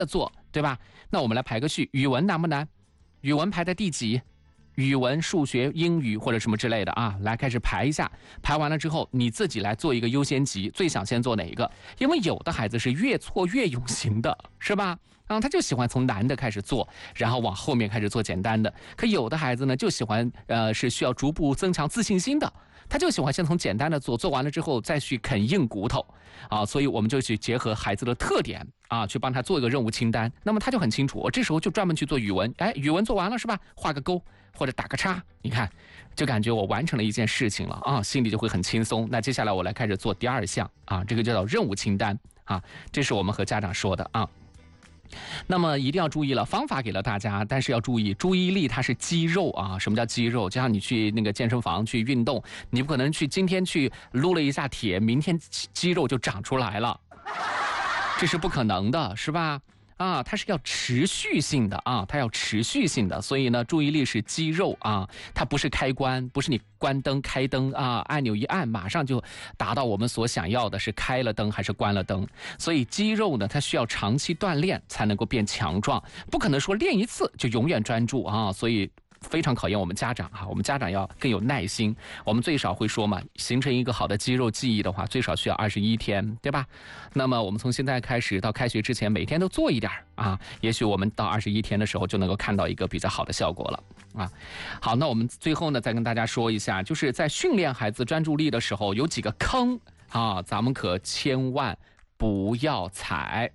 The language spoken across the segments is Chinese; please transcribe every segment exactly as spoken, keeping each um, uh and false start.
的做，对吧？那我们来排个序，语文难不难？语文排在第几？语文、数学、英语或者什么之类的啊，来开始排一下。排完了之后，你自己来做一个优先级，最想先做哪一个？因为有的孩子是越挫越勇型的，是吧？啊，他就喜欢从难的开始做，然后往后面开始做简单的。可有的孩子呢，就喜欢呃是需要逐步增强自信心的，他就喜欢先从简单的做，做完了之后再去啃硬骨头啊。所以我们就去结合孩子的特点啊，去帮他做一个任务清单。那么他就很清楚，我这时候就专门去做语文，哎，语文做完了是吧？画个勾或者打个叉，你看就感觉我完成了一件事情了啊，心里就会很轻松。那接下来我来开始做第二项啊，这个叫做任务清单啊，这是我们和家长说的啊。那么一定要注意了，方法给了大家，但是要注意注意力它是肌肉啊。什么叫肌肉？就像你去那个健身房去运动，你不可能去今天去撸了一下铁，明天肌肉就长出来了，这是不可能的，是吧？啊，它是要持续性的啊，它要持续性的，所以呢，注意力是肌肉啊，它不是开关，不是你关灯开灯啊，按钮一按马上就达到我们所想要的，是开了灯还是关了灯。所以肌肉呢，它需要长期锻炼才能够变强壮，不可能说练一次就永远专注啊，所以非常考验我们家长哈，我们家长要更有耐心。我们最少会说嘛，形成一个好的肌肉记忆的话，最少需要二十一天，对吧？那么我们从现在开始到开学之前，每天都做一点啊，也许我们到二十一天的时候就能够看到一个比较好的效果了啊。好，那我们最后呢，再跟大家说一下，就是在训练孩子专注力的时候，有几个坑啊，咱们可千万不要踩。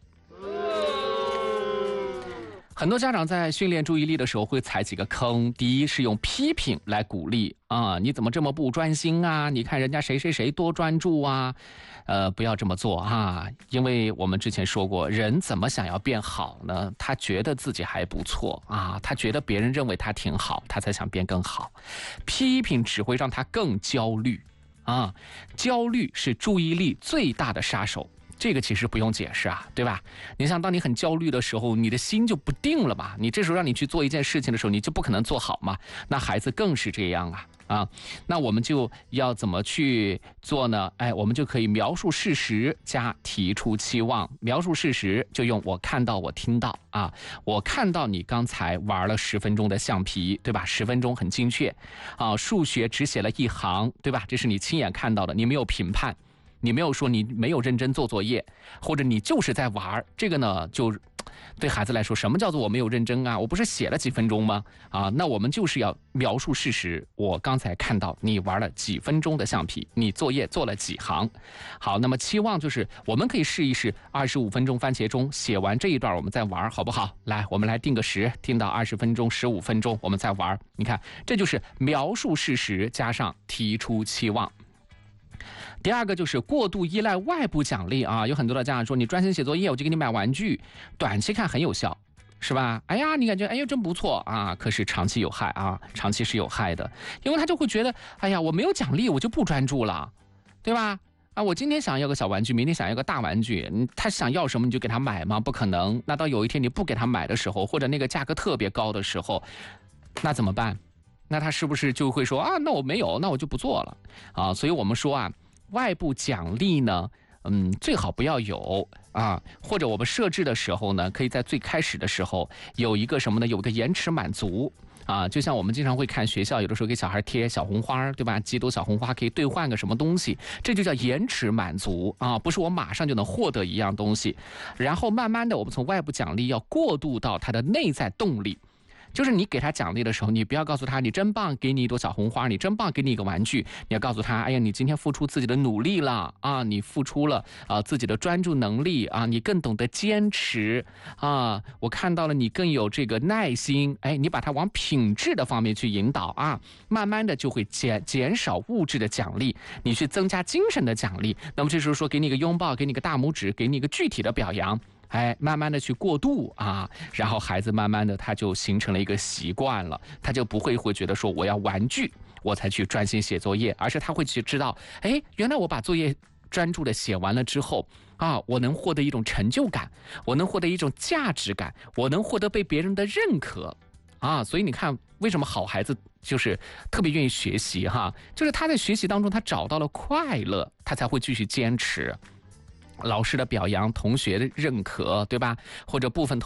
很多家长在训练注意力的时候会踩几个坑。第一是用批评来鼓励啊，你怎么这么不专心啊？你看人家谁谁谁多专注啊，呃，不要这么做啊，因为我们之前说过，人怎么想要变好呢？他觉得自己还不错啊，他觉得别人认为他挺好，他才想变更好。批评只会让他更焦虑啊，焦虑是注意力最大的杀手。这个其实不用解释啊，对吧？你想，当你很焦虑的时候，你的心就不定了嘛。你这时候让你去做一件事情的时候，你就不可能做好嘛。那孩子更是这样啊啊！那我们就要怎么去做呢？哎，我们就可以描述事实加提出期望。描述事实就用我看到，我听到啊，我看到你刚才玩了十分钟的橡皮，对吧？十分钟很精确啊。数学只写了一行，对吧？这是你亲眼看到的，你没有评判。你没有说你没有认真做作业，或者你就是在玩，这个呢就对孩子来说，什么叫做我没有认真啊？我不是写了几分钟吗？啊，那我们就是要描述事实。我刚才看到你玩了几分钟的橡皮，你作业做了几行。好，那么期望就是我们可以试一试二十五分钟番茄钟，写完这一段我们再玩，好不好？来，我们来定个时，定到二十分钟、十五分钟，我们再玩。你看，这就是描述事实加上提出期望。第二个就是过度依赖外部奖励啊，有很多的家长说，你专心写作业我就给你买玩具，短期看很有效，是吧？哎呀，你感觉哎呦真不错啊，可是长期有害啊，长期是有害的，因为他就会觉得，哎呀，我没有奖励我就不专注了，对吧？啊，我今天想要个小玩具，明天想要个大玩具，他想要什么你就给他买吗？不可能。那到有一天你不给他买的时候，或者那个价格特别高的时候，那怎么办？那他是不是就会说啊，那我没有，那我就不做了啊？所以我们说啊，外部奖励呢，嗯，最好不要有啊，或者我们设置的时候呢，可以在最开始的时候有一个什么呢？有一个延迟满足啊，就像我们经常会看学校有的时候给小孩贴小红花，对吧？几朵小红花可以兑换个什么东西，这就叫延迟满足啊，不是我马上就能获得一样东西。然后慢慢的，我们从外部奖励要过渡到他的内在动力。就是你给他奖励的时候，你不要告诉他你真棒，给你一朵小红花，你真棒，给你一个玩具。你要告诉他，哎呀，你今天付出自己的努力了啊，你付出了啊、呃、自己的专注能力啊，你更懂得坚持啊，我看到了你更有这个耐心。哎，你把它往品质的方面去引导啊，慢慢的就会减减少物质的奖励，你去增加精神的奖励。那么这时候说给你一个拥抱，给你个大拇指，给你一个具体的表扬。哎，慢慢的去过渡啊，然后孩子慢慢的他就形成了一个习惯了，他就不会会觉得说我要玩具我才去专心写作业，而是他会去知道，哎，原来我把作业专注的写完了之后啊，我能获得一种成就感，我能获得一种价值感，我能获得被别人的认可啊，所以你看为什么好孩子就是特别愿意学习哈，就是他在学习当中他找到了快乐，他才会继续坚持。 老师的表扬、同学的认可，对吧？或者部分